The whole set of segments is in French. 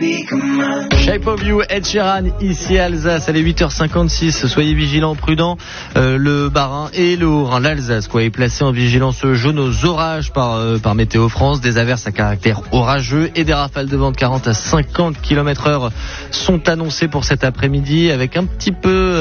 Shape of You, Ed Sheeran, ici à Alsace, elle est 8h56, soyez vigilants, prudents, le Bas-Rhin et le Haut-Rhin, l'Alsace, est placé en vigilance jaune aux orages par Météo France, des averses à caractère orageux et des rafales de vent de 40 à 50 km/h sont annoncées pour cet après-midi, avec un petit peu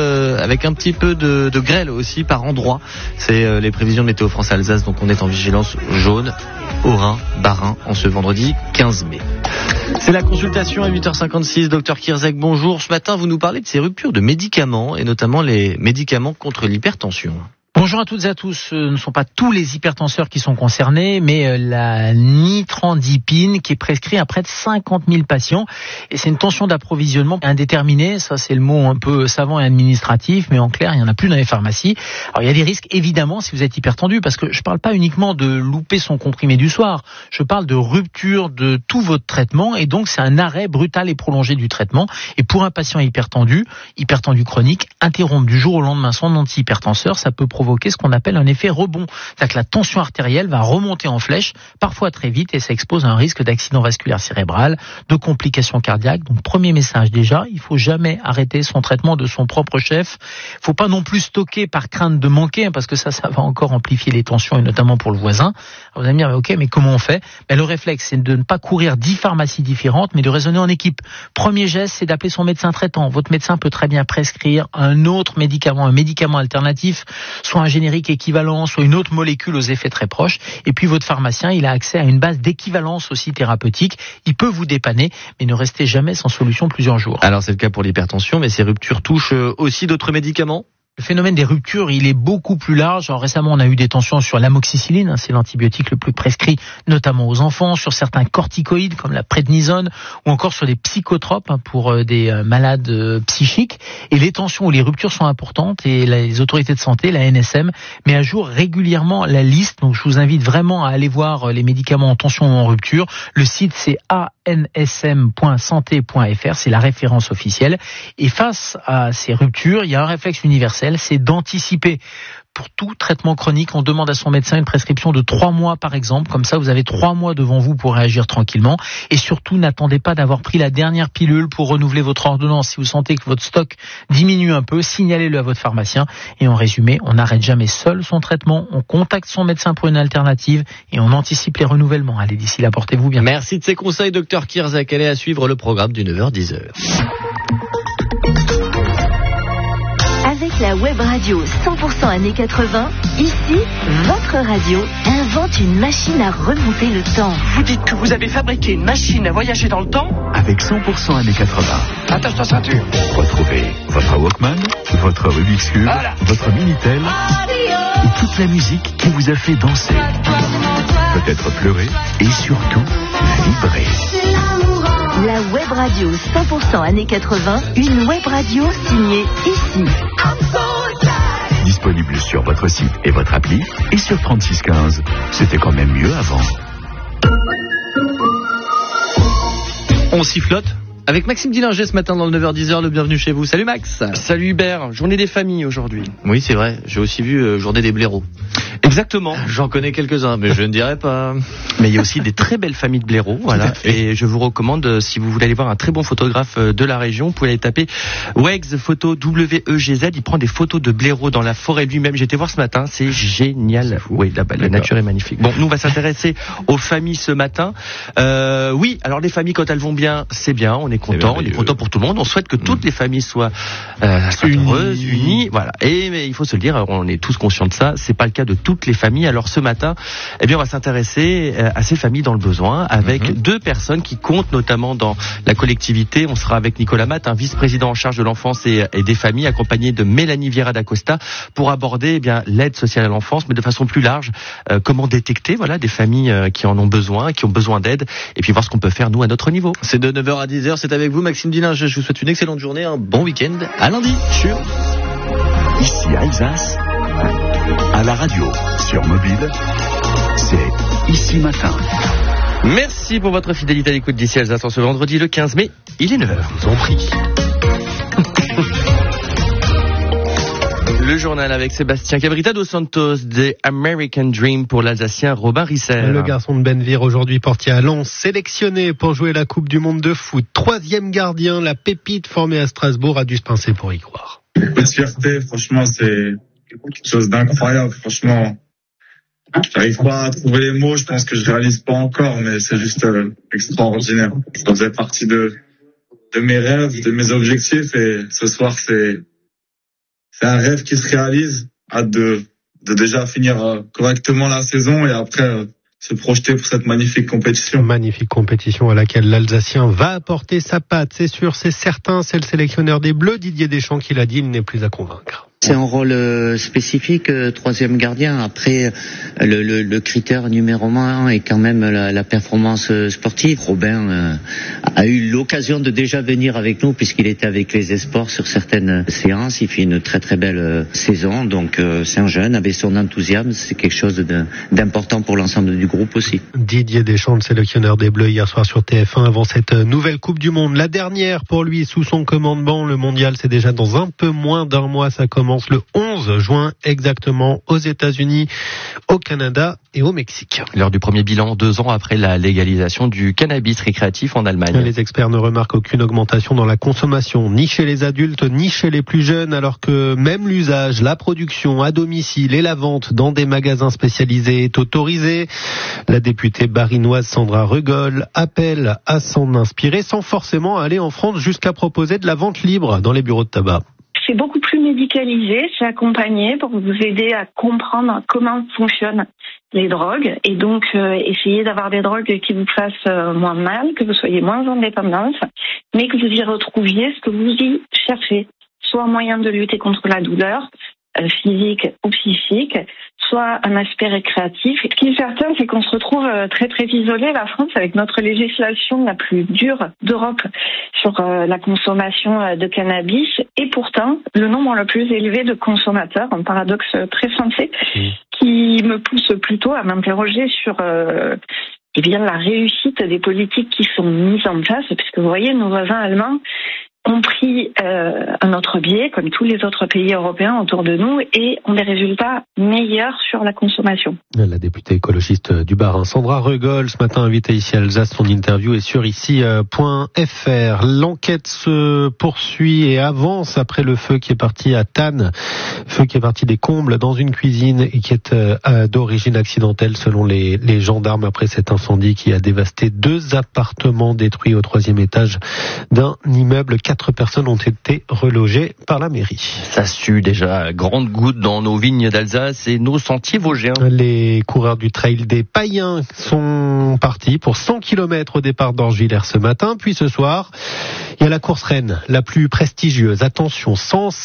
de grêle aussi par endroit. C'est les prévisions de Météo France Alsace, donc on est en vigilance jaune, Haut-Rhin, Bas-Rhin, en ce vendredi 15 mai. C'est la consultation à 8h56. Docteur Kirzek, bonjour. Ce matin, vous nous parlez de ces ruptures de médicaments et notamment les médicaments contre l'hypertension. Bonjour à toutes et à tous. Ce ne sont pas tous les hypertenseurs qui sont concernés, mais la nitrandipine qui est prescrite à près de 50 000 patients. Et c'est une tension d'approvisionnement indéterminée. Ça, c'est le mot un peu savant et administratif, mais en clair, il n'y en a plus dans les pharmacies. Alors, il y a des risques, évidemment, si vous êtes hypertendu, parce que je ne parle pas uniquement de louper son comprimé du soir. Je parle de rupture de tout votre traitement, et donc c'est un arrêt brutal et prolongé du traitement. Et pour un patient hypertendu chronique, interrompre du jour au lendemain son antihypertenseur, ça peut provoquer ce qu'on appelle un effet rebond. C'est-à-dire que la tension artérielle va remonter en flèche, parfois très vite, et ça expose à un risque d'accident vasculaire cérébral, de complications cardiaques. Donc, premier message déjà, il faut jamais arrêter son traitement de son propre chef. Il faut pas non plus stocker par crainte de manquer, parce que ça va encore amplifier les tensions, et notamment pour le voisin. Alors, vous allez me dire, mais comment on fait? Le réflexe, c'est de ne pas courir 10 pharmacies différentes, mais de raisonner en équipe. Premier geste, c'est d'appeler son médecin traitant. Votre médecin peut très bien prescrire un autre médicament, un médicament alternatif, soit un générique équivalent, soit une autre molécule aux effets très proches. Et puis votre pharmacien, il a accès à une base d'équivalence aussi thérapeutique. Il peut vous dépanner, mais ne restez jamais sans solution plusieurs jours. Alors c'est le cas pour l'hypertension, mais ces ruptures touchent aussi d'autres médicaments? Le phénomène des ruptures, il est beaucoup plus large. Alors, récemment, on a eu des tensions sur l'amoxicilline, c'est l'antibiotique le plus prescrit, notamment aux enfants, sur certains corticoïdes comme la prednisone, ou encore sur des psychotropes pour des malades psychiques. Et les tensions ou les ruptures sont importantes, et les autorités de santé, la NSM, met à jour régulièrement la liste. Donc, je vous invite vraiment à aller voir les médicaments en tension ou en rupture. Le site, c'est ansm.santé.fr, c'est la référence officielle. Et face à ces ruptures, il y a un réflexe universel, c'est d'anticiper. Pour tout traitement chronique, on demande à son médecin une prescription de 3 mois par exemple. Comme ça, vous avez 3 mois devant vous pour réagir tranquillement. Et surtout, n'attendez pas d'avoir pris la dernière pilule pour renouveler votre ordonnance. Si vous sentez que votre stock diminue un peu, signalez-le à votre pharmacien. Et en résumé, on n'arrête jamais seul son traitement. On contacte son médecin pour une alternative et on anticipe les renouvellements. Allez, d'ici là, portez-vous bien. Merci de ces conseils, Dr Kirzek. Allez à suivre le programme du 9h-10h. Avec la web radio 100% années 80, ici, votre radio invente une machine à remonter le temps. Vous dites que vous avez fabriqué une machine à voyager dans le temps? Avec 100% années 80. Attache ta ceinture. Retrouvez votre Walkman, votre Rubik's Cube, votre Minitel et toute la musique qui vous a fait danser, peut-être pleurer et surtout vibrer. La web radio 100% années 80, une web radio signée ici. Disponible sur votre site et votre appli et sur 3615. C'était quand même mieux avant. On sifflote avec Maxime Dillinger ce matin dans le 9h-10h, le bienvenue chez vous. Salut Max. Salut Hubert, journée des familles aujourd'hui. Oui c'est vrai, j'ai aussi vu journée des blaireaux. Exactement. J'en connais quelques-uns, mais je ne dirais pas. Mais il y a aussi des très belles familles de blaireaux, voilà. Et je vous recommande, si vous voulez aller voir un très bon photographe de la région, vous pouvez aller taper Wegs Photo, W-E-G-Z. Il prend des photos de blaireaux dans la forêt lui-même. J'étais voir ce matin, c'est génial. Oui, la nature est magnifique. Bon, nous on va s'intéresser aux familles ce matin. Oui, alors les familles quand elles vont bien, c'est bien, on est content pour tout le monde. On souhaite que toutes les familles soient heureuses, unies, voilà. Mais il faut se le dire, on est tous conscients de ça. C'est pas le cas de toutes les familles. Alors ce matin, on va s'intéresser à ces familles dans le besoin avec 2 personnes qui comptent notamment dans la collectivité. On sera avec Nicolas Matt, un vice-président en charge de l'enfance et des familles, accompagné de Mélanie Vieira d'Acosta pour aborder l'aide sociale à l'enfance, mais de façon plus large. Comment détecter des familles qui en ont besoin, qui ont besoin d'aide, et puis voir ce qu'on peut faire nous à notre niveau. C'est de 9h à 10h, c'est avec vous Maxime Dillinger. Je vous souhaite une excellente journée, un bon week-end. À lundi. Sur ici Alsace, à la radio, sur mobile, c'est Ici Matin. Merci pour votre fidélité à l'écoute d'ici Alsace en ce vendredi le 15 mai. Il est 9h. Je vous en prie. Le Le journal avec Sébastien Cabrita dos Santos des American Dream pour l'Alsacien Robin Risser. Le garçon de Benvir aujourd'hui portier à Lens, sélectionné pour jouer la Coupe du Monde de foot. 3e gardien, la pépite formée à Strasbourg a dû se pincer pour y croire. Beaucoup de fierté, franchement, c'est quelque chose d'incroyable, franchement. J'arrive pas à trouver les mots, je pense que je réalise pas encore, mais c'est juste extraordinaire. Ça faisait partie de mes rêves, de mes objectifs, et ce soir, c'est un rêve qui se réalise. Hâte de déjà finir correctement la saison et après se projeter pour cette magnifique compétition. Magnifique compétition à laquelle l'Alsacien va apporter sa patte, c'est sûr, c'est certain. C'est le sélectionneur des Bleus, Didier Deschamps, qui l'a dit, il n'est plus à convaincre. C'est un rôle spécifique, 3e gardien. Après, le critère numéro 1 est quand même la performance sportive. Robin a eu l'occasion de déjà venir avec nous puisqu'il était avec les Esports sur certaines séances. Il fait une très très belle saison. Donc c'est un jeune avec son enthousiasme. C'est quelque chose d'important pour l'ensemble du groupe aussi. Didier Deschamps, le sélectionneur des Bleus, hier soir sur TF1 avant cette nouvelle Coupe du Monde. La dernière pour lui sous son commandement. Le mondial, c'est déjà dans un peu moins d'un mois. Ça commence le 11 juin exactement aux États-Unis, au Canada et au Mexique. L'heure du premier bilan 2 ans après la légalisation du cannabis récréatif en Allemagne. Les experts ne remarquent aucune augmentation dans la consommation, ni chez les adultes, ni chez les plus jeunes, alors que même l'usage, la production à domicile et la vente dans des magasins spécialisés est autorisée. La députée barinoise Sandra Regol appelle à s'en inspirer sans forcément aller en France jusqu'à proposer de la vente libre dans les bureaux de tabac. C'est beaucoup plus médicalisé, c'est accompagné pour vous aider à comprendre comment fonctionnent les drogues et donc essayer d'avoir des drogues qui vous fassent moins mal, que vous soyez moins en dépendance, mais que vous y retrouviez ce que vous y cherchez, soit un moyen de lutter contre la douleur physique ou psychique, soit un aspect récréatif. Ce qui est certain, c'est qu'on se retrouve très très isolé, la France, avec notre législation la plus dure d'Europe sur la consommation de cannabis, et pourtant le nombre le plus élevé de consommateurs, un paradoxe très français, qui me pousse plutôt à m'interroger sur la réussite des politiques qui sont mises en place, puisque vous voyez, nos voisins allemands ont pris un autre biais, comme tous les autres pays européens autour de nous, et ont des résultats meilleurs sur la consommation. La députée écologiste du Bas-Rhin, Sandra Regol, ce matin invitée ici à Alsace, son interview est sur ici.fr. L'enquête se poursuit et avance après le feu qui est parti à Thann, feu qui est parti des combles dans une cuisine et qui est d'origine accidentelle selon les gendarmes, après cet incendie qui a dévasté 2 appartements détruits au 3e étage d'un immeuble. 4 personnes ont été relogées par la mairie. Ça sue déjà, grande goutte dans nos vignes d'Alsace et nos sentiers vosgiens. Les coureurs du Trail des Païens sont partis pour 100 km au départ d'Orgevillers ce matin. Puis ce soir, il y a la course reine, la plus prestigieuse. Attention,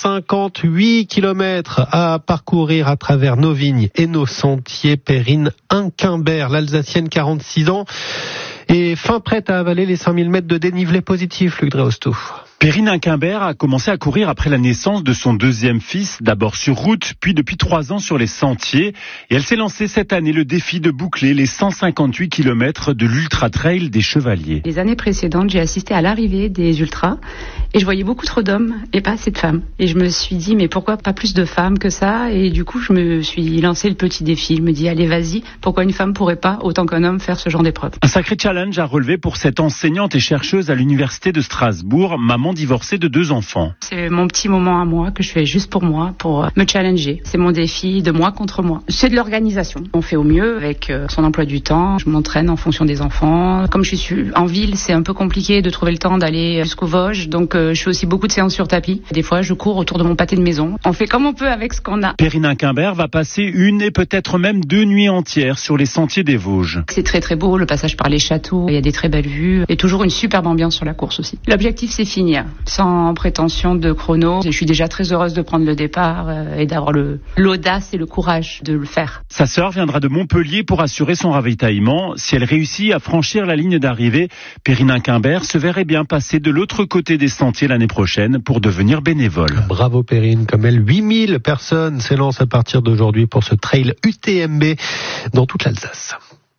158 km à parcourir à travers nos vignes et nos sentiers. Perrine Inquimbert, l'Alsacienne, 46 ans, est fin prête à avaler les 5000 mètres de dénivelé positif, Luc Dreosto. Perrine Inquimbert a commencé à courir après la naissance de son 2e fils, d'abord sur route, puis depuis 3 ans sur les sentiers. Et elle s'est lancée cette année le défi de boucler les 158 km de l'Ultra Trail des Chevaliers. Les années précédentes, j'ai assisté à l'arrivée des ultras et je voyais beaucoup trop d'hommes et pas assez de femmes. Et je me suis dit, mais pourquoi pas plus de femmes que ça? Et du coup, je me suis lancé le petit défi. Je me dis, allez, vas-y, pourquoi une femme pourrait pas, autant qu'un homme, faire ce genre d'épreuve? Un sacré challenge à relever pour cette enseignante et chercheuse à l'université de Strasbourg, maman divorcée de 2 enfants. C'est mon petit moment à moi que je fais juste pour moi, pour me challenger. C'est mon défi de moi contre moi. C'est de l'organisation. On fait au mieux avec son emploi du temps. Je m'entraîne en fonction des enfants. Comme je suis en ville, c'est un peu compliqué de trouver le temps d'aller jusqu'aux Vosges. Donc je fais aussi beaucoup de séances sur tapis. Des fois, je cours autour de mon pâté de maison. On fait comme on peut avec ce qu'on a. Perrine Inquimbert va passer 1 et peut-être même 2 nuits entières sur les sentiers des Vosges. C'est très très beau, le passage par les châteaux. Il y a des très belles vues et toujours une superbe ambiance sur la course aussi. L'objectif, c'est finir. Sans prétention de chrono. Je suis déjà très heureuse de prendre le départ et d'avoir l'audace et le courage de le faire. Sa sœur viendra de Montpellier pour assurer son ravitaillement. Si elle réussit à franchir la ligne d'arrivée, Perrine Inquimbert se verrait bien passer de l'autre côté des sentiers l'année prochaine pour devenir bénévole. Bravo Perrine, comme elle, 8000 personnes s'élancent à partir d'aujourd'hui pour ce trail UTMB dans toute l'Alsace.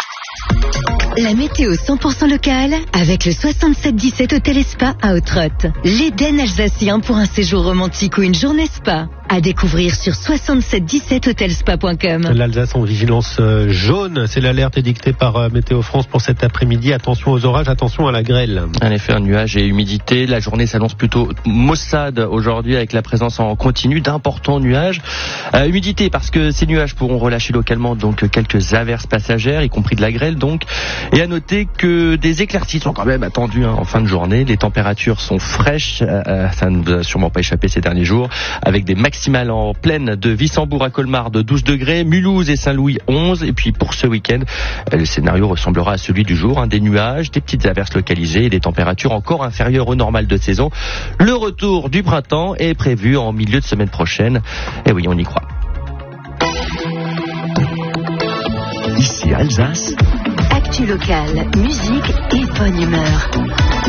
La météo 100% locale avec le 6717 Hôtel et Spa à Autrotte. L'Éden alsacien pour un séjour romantique ou une journée spa. À découvrir sur 6717hotelspa.com. L'Alsace en vigilance jaune, c'est l'alerte édictée par Météo France pour cet après-midi. Attention aux orages, attention à la grêle. En effet, un nuage et humidité. La journée s'annonce plutôt maussade aujourd'hui avec la présence en continu d'importants nuages. Humidité parce que ces nuages pourront relâcher localement donc quelques averses passagères, y compris de la grêle donc. Et à noter que des éclaircies sont quand même attendues en fin de journée. Les températures sont fraîches, ça ne vous a sûrement pas échappé ces derniers jours, avec des maximales en plaine de Wissembourg à Colmar de 12 degrés, Mulhouse et Saint-Louis 11. Et puis pour ce week-end, le scénario ressemblera à celui du jour, des nuages, des petites averses localisées et des températures encore inférieures au normal de saison. Le retour du printemps est prévu en milieu de semaine prochaine. Et oui, on y croit. Ici Alsace. Actu locale, musique et bonne humeur.